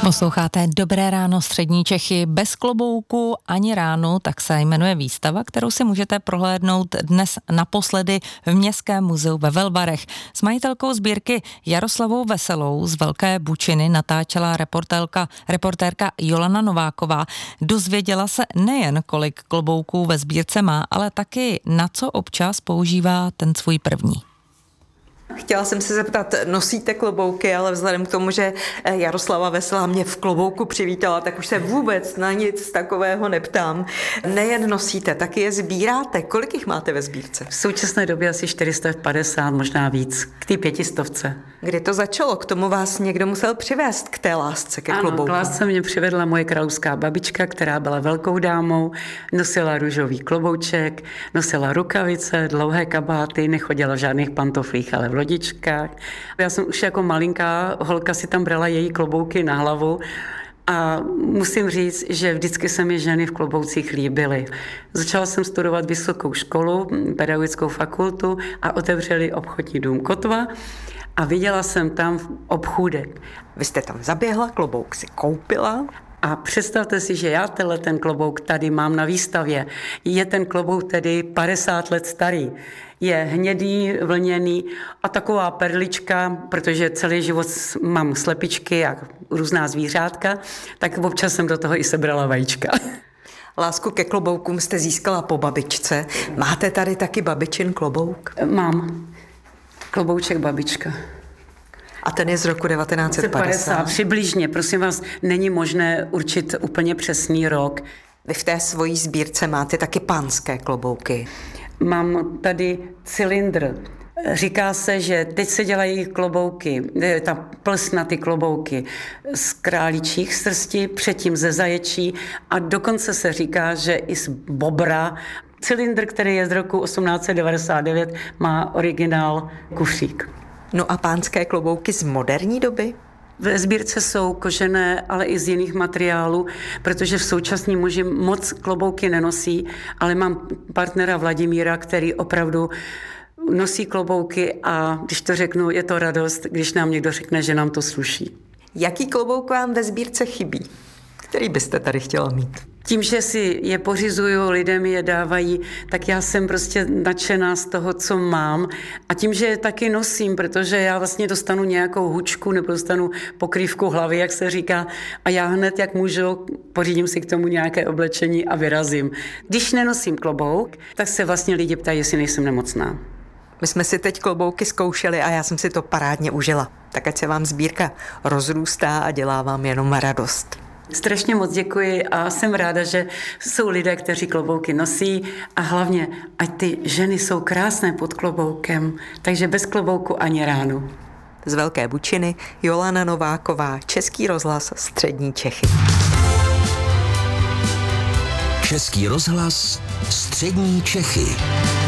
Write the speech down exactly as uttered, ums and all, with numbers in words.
Posloucháte Dobré ráno střední Čechy bez klobouku ani ránu, tak se jmenuje výstava, kterou si můžete prohlédnout dnes naposledy v Městském muzeu ve Velvarech. S majitelkou sbírky Jaroslavou Veselou z Velké Bučiny natáčela reportérka, reportérka Jolana Nováková. Dozvěděla se nejen, kolik klobouků ve sbírce má, ale taky na co občas používá ten svůj první. Chtěla jsem se zeptat, nosíte klobouky, ale vzhledem k tomu, že Jaroslava Veselá mě v klobouku přivítala, tak už se vůbec na nic takového neptám. Nejen nosíte, taky je sbíráte. Kolik jich máte ve sbírce? V současné době asi čtyři sta padesát, možná víc, k té pětistovce. Kdy to začalo? K tomu vás někdo musel přivést, k té lásce ke klobouku? Ano, k lásce mě přivedla moje královská babička, která byla velkou dámou, nosila růžový klobouček, nosila rukavice, dlouhé kabáty, nechodila v žádných pantoflích, ale v lodičkách. Já jsem už jako malinká holka si tam brala její klobouky na hlavu a musím říct, že vždycky se mi ženy v kloboucích líbily. Začala jsem studovat vysokou školu, pedagogickou fakultu a otevřeli obchodní dům Kotva a viděla jsem tam obchůdek. Vy jste tam zaběhla, klobouk si koupila? A představte si, že já tenhle ten klobouk tady mám na výstavě. Je ten klobouk tedy padesát let starý. Je hnědý, vlněný a taková perlička, protože celý život mám slepičky a různá zvířátka, tak občas jsem do toho i sebrala vajíčka. Lásku ke kloboukům jste získala po babičce. Máte tady taky babičin klobouk? Mám. Klobouček babička. A ten je z roku devatenáct set padesát. Přibližně, prosím vás, není možné určit úplně přesný rok. Vy v té svojí sbírce máte taky pánské klobouky. Mám tady cylindr. Říká se, že teď se dělají klobouky, ta plst na ty klobouky z králičích srsti, předtím ze zaječí a dokonce se říká, že i z bobra. Cylindr, který je z roku osmnáct set devadesát devět, má originál kufřík. No a pánské klobouky z moderní doby? Ve sbírce jsou kožené, ale i z jiných materiálů, protože v současní muži moc klobouky nenosí, ale mám partnera Vladimíra, který opravdu nosí klobouky a když to řeknu, je to radost, když nám někdo řekne, že nám to sluší. Jaký klobouk vám ve sbírce chybí? Který byste tady chtěla mít? Tím, že si je pořizuju, lidé mi je dávají, tak já jsem prostě nadšená z toho, co mám. A tím, že je taky nosím, protože já vlastně dostanu nějakou hučku nebo dostanu pokrývku hlavy, jak se říká, a já hned, jak můžu, pořídím si k tomu nějaké oblečení a vyrazím. Když nenosím klobouk, tak se vlastně lidi ptají, jestli nejsem nemocná. My jsme si teď klobouky zkoušeli a já jsem si to parádně užila. Tak ať se vám sbírka rozrůstá a dělá vám jenom radost. Strašně moc děkuji a jsem ráda, že jsou lidé, kteří klobouky nosí a hlavně, ať ty ženy jsou krásné pod kloboukem, takže bez klobouku ani ránu. Z Velké Bučiny Jolana Nováková, Český rozhlas střední Čechy. Český rozhlas střední Čechy.